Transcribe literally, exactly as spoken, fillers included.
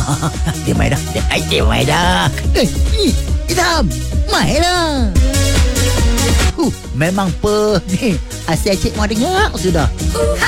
Dia main dah. Dia, dia main dah. Eh, Idham, main dah. Huh, memang pe ni. Asyik cik mau dengar sudah.